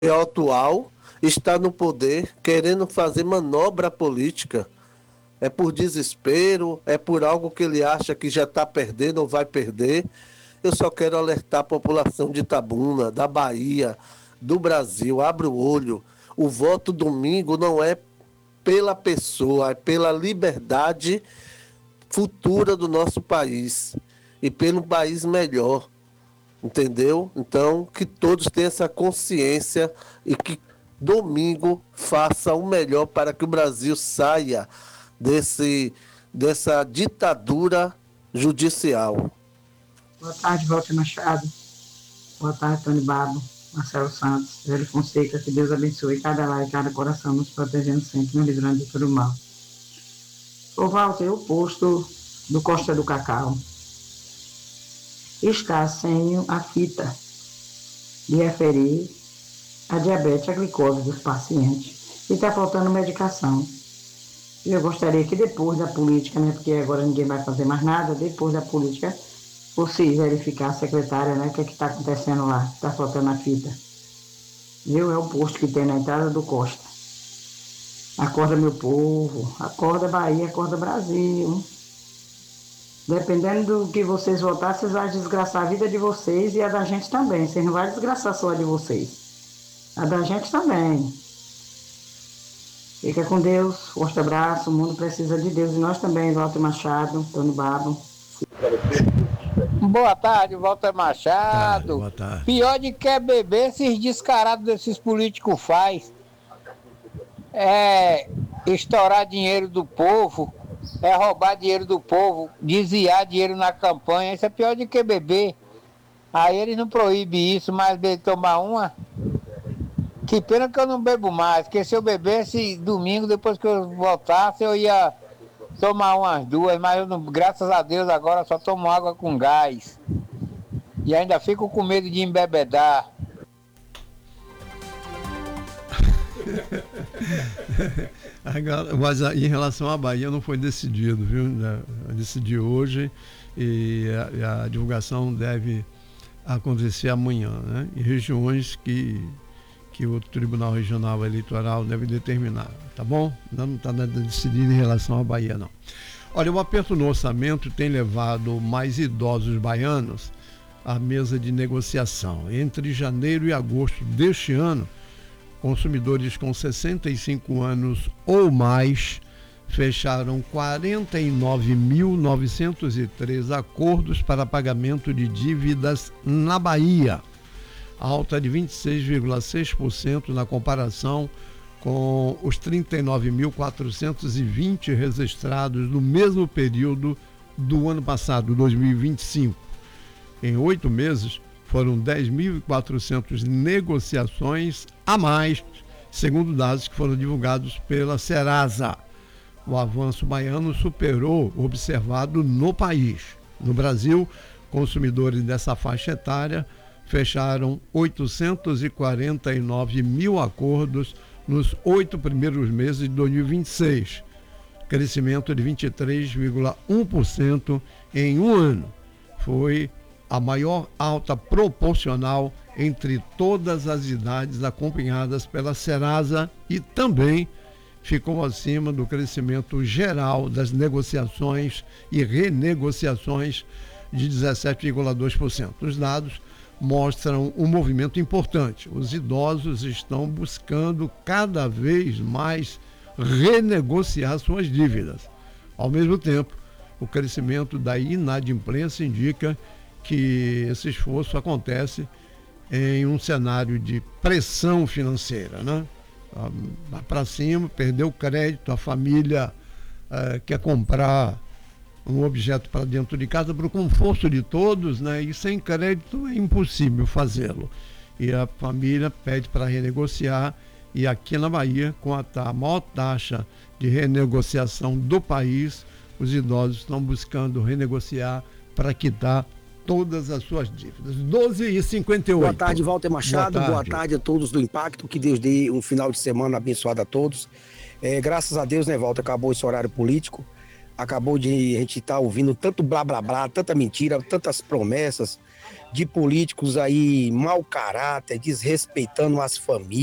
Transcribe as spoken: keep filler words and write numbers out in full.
atual está no poder querendo fazer manobra política. É por desespero, é por algo que ele acha que já está perdendo ou vai perder. Eu só quero alertar a população de Itabuna, da Bahia, do Brasil. Abra o olho. O voto domingo não é pela pessoa, é pela liberdade futura do nosso país e pelo país melhor. Entendeu? Então, que todos tenham essa consciência e que domingo faça o melhor para que o Brasil saia desse, dessa ditadura judicial. Boa tarde, Walter Machado. Boa tarde, Tony Babo, Marcelo Santos, Velho Fonseca. Que Deus abençoe cada lar e cada coração, nos protegendo sempre, nos livrando de todo mal. Ô, Walter, o posto do Costa do Cacau está sem a fita de referir a diabetes, a glicose dos pacientes, e está faltando medicação. Eu gostaria que depois da política, né, porque agora ninguém vai fazer mais nada, depois da política, você verificar a secretária, né, o que é que está acontecendo lá, está faltando a fita. Viu? É o posto que tem na entrada do Costa. Acorda, meu povo, acorda Bahia, acorda Brasil. Dependendo do que vocês votarem, vocês vão desgraçar a vida de vocês e a da gente também. Vocês não vão desgraçar só a de vocês. A da gente também. Fica com Deus, forte abraço, o mundo precisa de Deus e nós também, Walter Machado, Tony Babo. Boa tarde, Walter Tarde, Machado. boa tarde. Pior de que é beber, esses descarados desses políticos faz é estourar dinheiro do povo, é roubar dinheiro do povo, desviar dinheiro na campanha. Isso é pior de que beber. Aí eles não proíbem isso, mas tomar uma. Que pena que eu não bebo mais, porque se eu bebesse domingo, depois que eu voltasse, eu ia tomar umas duas, mas eu não, graças a Deus agora só tomo água com gás. E ainda fico com medo de embebedar. Agora, mas em relação à Bahia não foi decidido, viu? Decidi hoje e a, a divulgação deve acontecer amanhã, né? Em regiões que que o Tribunal Regional Eleitoral deve determinar, tá bom? Não está nada decidido em relação à Bahia, não. Olha, o aperto no orçamento tem levado mais idosos baianos à mesa de negociação. Entre janeiro e agosto deste ano, consumidores com sessenta e cinco anos ou mais fecharam quarenta e nove mil novecentos e três acordos para pagamento de dívidas na Bahia, alta de vinte e seis vírgula seis por cento na comparação com os trinta e nove mil quatrocentos e vinte registrados no mesmo período do ano passado, dois mil e vinte e cinco. Em oito meses, foram dez mil e quatrocentas negociações a mais, segundo dados que foram divulgados pela Serasa. O avanço baiano superou o observado no país. No Brasil, consumidores dessa faixa etária fecharam oitocentos e quarenta e nove mil acordos nos oito primeiros meses de dois mil e vinte e seis, crescimento de vinte e três vírgula um por cento em um ano. Foi a maior alta proporcional entre todas as idades acompanhadas pela Serasa e também ficou acima do crescimento geral das negociações e renegociações de dezessete vírgula dois por cento. Os dados mostram um movimento importante. Os idosos estão buscando cada vez mais renegociar suas dívidas. Ao mesmo tempo, o crescimento da inadimplência indica que esse esforço acontece em um cenário de pressão financeira, né? Vai para cima, perdeu o crédito, a família uh, quer comprar um objeto para dentro de casa para o conforto de todos, né? E sem crédito é impossível fazê-lo. E a família pede para renegociar, e aqui na Bahia, com a, a maior taxa de renegociação do país, os idosos estão buscando renegociar para quitar todas as suas dívidas. doze e cinquenta e oito. Boa tarde, Walter Machado. Boa tarde. Boa tarde a todos do Impacto. Que Deus dê um final de semana abençoado a todos. É, graças a Deus, né, Walter, acabou esse horário político. Acabou de a gente estar tá ouvindo tanto blá blá blá, tanta mentira, tantas promessas. de políticos aí mau caráter, desrespeitando as famílias.